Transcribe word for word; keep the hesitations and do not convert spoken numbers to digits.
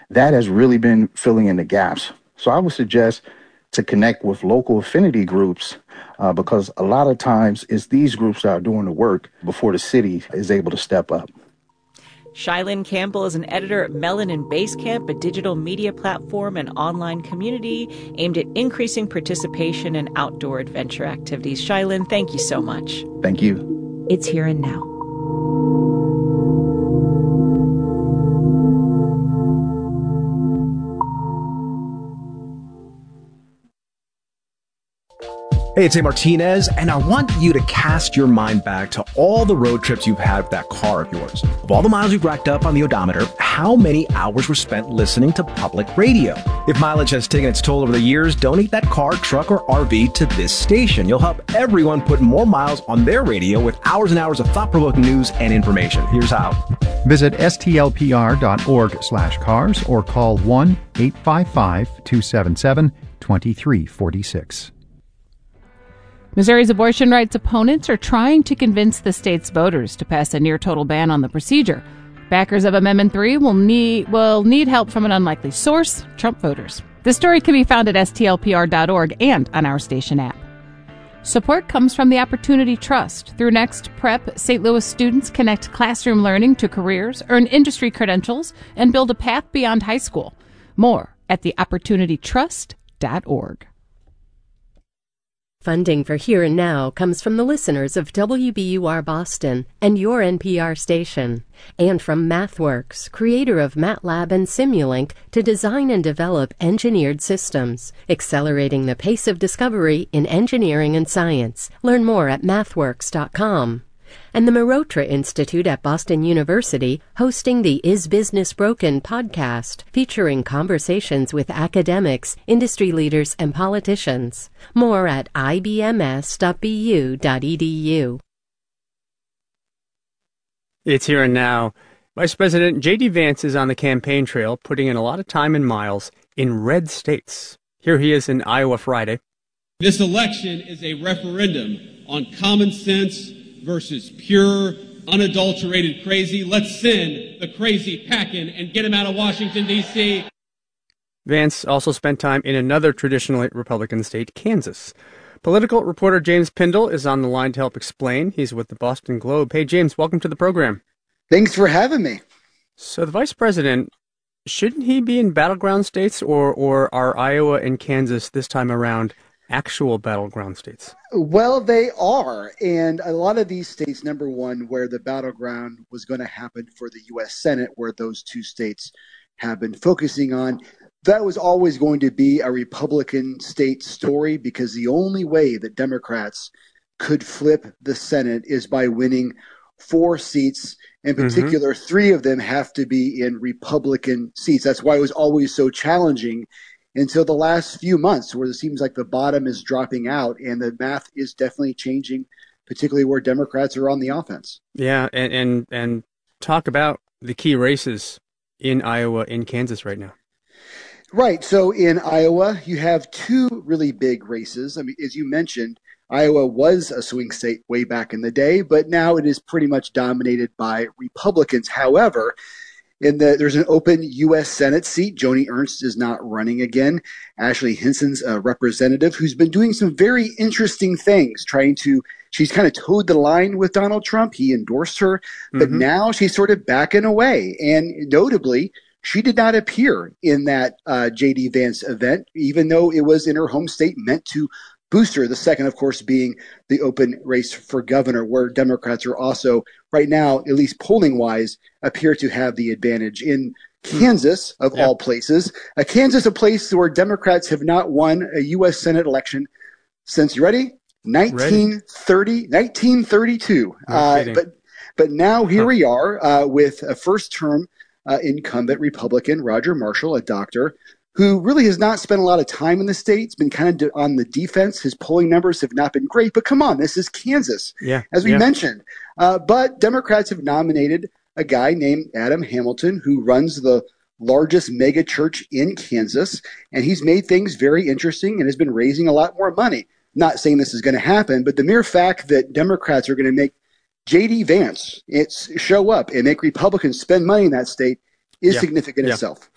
that has really been filling in the gaps. So I would suggest to connect with local affinity groups uh, because a lot of times it's these groups that are doing the work before the city is able to step up. Shylin Campbell is an editor at Melanin Basecamp, a digital media platform and online community aimed at increasing participation in outdoor adventure activities. Shylin, thank you so much. Thank you. It's Here and Now. Hey, it's A. Martinez, and I want you to cast your mind back to all the road trips you've had with that car of yours. Of all the miles you've racked up on the odometer, how many hours were spent listening to public radio? If mileage has taken its toll over the years, donate that car, truck, or R V to this station. You'll help everyone put more miles on their radio with hours and hours of thought-provoking news and information. Here's how. Visit stlpr.org slash cars or call one eight five five, two seven seven, two three four six. Missouri's abortion rights opponents are trying to convince the state's voters to pass a near-total ban on the procedure. Backers of Amendment three will need will need help from an unlikely source, Trump voters. This story can be found at S T L P R dot org and on our station app. Support comes from the Opportunity Trust. Through Next Prep, Saint Louis students connect classroom learning to careers, earn industry credentials, and build a path beyond high school. More at the opportunity trust dot org. Funding for Here and Now comes from the listeners of W B U R Boston and your N P R station, and from MathWorks, creator of MATLAB and Simulink, to design and develop engineered systems, accelerating the pace of discovery in engineering and science. Learn more at mathworks dot com. And the Marotra Institute at Boston University, hosting the Is Business Broken podcast, featuring conversations with academics, industry leaders, and politicians. More at I B M S dot B U dot E D U. It's Here and Now. Vice President J D Vance is on the campaign trail, putting in a lot of time and miles in red states. Here he is in Iowa Friday. This election is a referendum on common sense versus pure, unadulterated crazy. Let's send the crazy packing and get him out of Washington, D C Vance also spent time in another traditionally Republican state, Kansas. Political reporter James Pindle is on the line to help explain. He's with the Boston Globe. Hey, James, welcome to the program. Thanks for having me. So the vice president, shouldn't he be in battleground states, or, or are Iowa and Kansas this time around actual battleground states? Well, they are. And a lot of these states, number one, where the battleground was going to happen for the U S Senate, where those two states have been focusing on, that was always going to be a Republican state story, because the only way that Democrats could flip the Senate is by winning four seats. In particular, mm-hmm. three of them have to be in Republican seats. That's why it was always so challenging until the last few months, where it seems like the bottom is dropping out, and the math is definitely changing, particularly where Democrats are on the offense. Yeah, and and, and talk about the key races in Iowa and Kansas right now. Right. So in Iowa, you have two really big races. I mean, as you mentioned, Iowa was a swing state way back in the day, but now it is pretty much dominated by Republicans. However, in the, there's an open U S Senate seat. Joni Ernst is not running again. Ashley Hinson's a representative who's been doing some very interesting things, trying to, she's kind of towed the line with Donald Trump. He endorsed her, but mm-hmm. now she's sort of backing away. And notably, she did not appear in that uh, J D Vance event, even though it was in her home state, meant to boost her. The second, of course, being the open race for governor, where Democrats are also, right now, at least polling-wise, appear to have the advantage. In Kansas, of yep. all places, uh, Kansas, a place where Democrats have not won a U S Senate election since, you ready? nineteen thirty, nineteen thirty-two. No uh, but, but now here huh. we are uh, with a first-term uh, incumbent Republican, Roger Marshall, a doctor, who really has not spent a lot of time in the state. He's been kind of on the defense. His polling numbers have not been great, but come on, this is Kansas, yeah, as we yeah. mentioned. Uh, but Democrats have nominated a guy named Adam Hamilton, who runs the largest mega church in Kansas, and he's made things very interesting and has been raising a lot more money. Not saying this is going to happen, but the mere fact that Democrats are going to make J D Vance it's show up and make Republicans spend money in that state is yeah. significant yeah. itself.